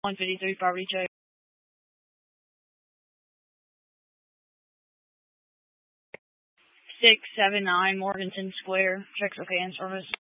153 property check. 679 Morganton Square. Checks okay in service.